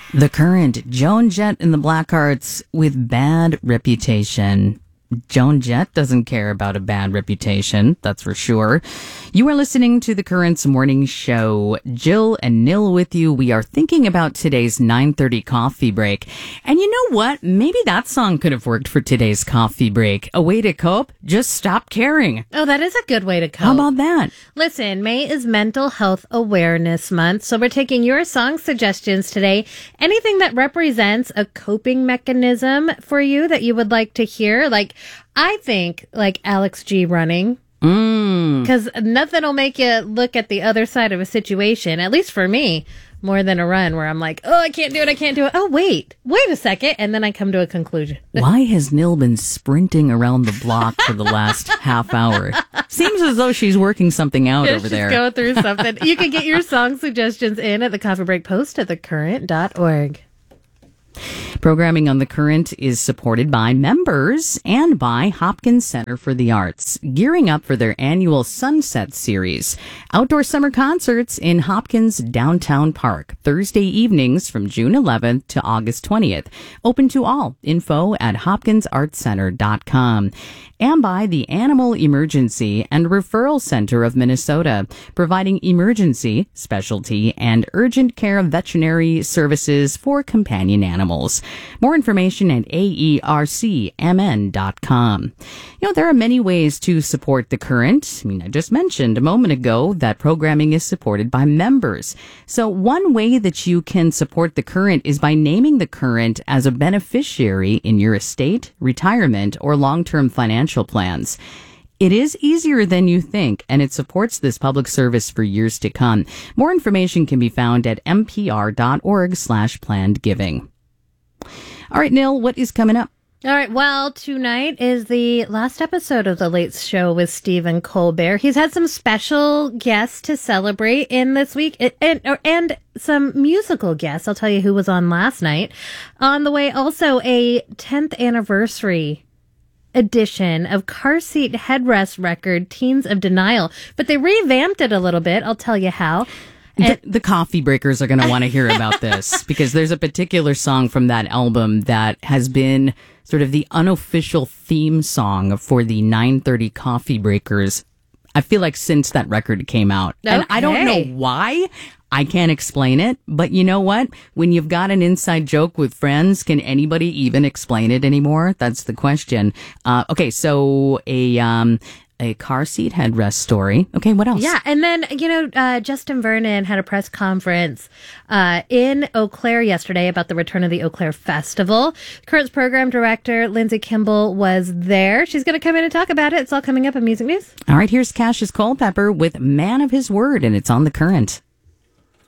The Current, Joan Jett and the Blackhearts with Bad Reputation. Joan Jett doesn't care about a bad reputation, that's for sure. You are listening to The Current's morning show. Jill and Nil with you. We are thinking about today's 9:30 coffee break. And you know what? Maybe that song could have worked for today's coffee break. A way to cope? Just stop caring. Oh, that is a good way to cope. How about that? Listen, May is Mental Health Awareness Month, so we're taking your song suggestions today. Anything that represents a coping mechanism for you that you would like to hear, like I think like Alex G running. Because nothing will make you look at the other side of a situation, at least for me, more than a run where I'm like, oh, I can't do it. Oh, wait a second. And then I come to a conclusion. Why has Nil been sprinting around the block for the last half hour? Seems as though she's working something out over there. She's going through something. You can get your song suggestions in at the Coffee Break Post at thecurrent.org. Programming on The Current is supported by members and by Hopkins Center for the Arts, gearing up for their annual Sunset Series. Outdoor summer concerts in Hopkins Downtown Park, Thursday evenings from June 11th to August 20th. Open to all. Info at hopkinsartscenter.com. And by the Animal Emergency and Referral Center of Minnesota, providing emergency, specialty, and urgent care veterinary services for companion animals. More information at aercmn.com. You know, there are many ways to support The Current. I just mentioned a moment ago that programming is supported by members. So one way that you can support The Current is by naming The Current as a beneficiary in your estate, retirement, or long-term financial plans. It is easier than you think, and it supports this public service for years to come. More information can be found at mpr.org/planned giving. All right, Nil, what is coming up? All right, well, tonight is the last episode of The Late Show with Stephen Colbert. He's had some special guests to celebrate in this week and some musical guests. I'll tell you who was on last night. On the way, also a 10th anniversary edition of car seat headrest record, Teens of Denial. But they revamped it a little bit. I'll tell you how. The coffee breakers are going to want to hear about this because there's a particular song from that album that has been sort of the unofficial theme song for the 9:30 coffee breakers. I feel like since that record came out. Okay. And I don't know why. I can't explain it, but you know what? When you've got an inside joke with friends, can anybody even explain it anymore? That's the question. Okay, so a car seat headrest story. Okay, what else? Yeah, and then, Justin Vernon had a press conference in Eau Claire yesterday about the return of the Eau Claire Festival. Current's program director, Lindsay Kimball, was there. She's going to come in and talk about it. It's all coming up in Music News. All right, here's Cassius Culpepper with Man of His Word, and it's on The Current.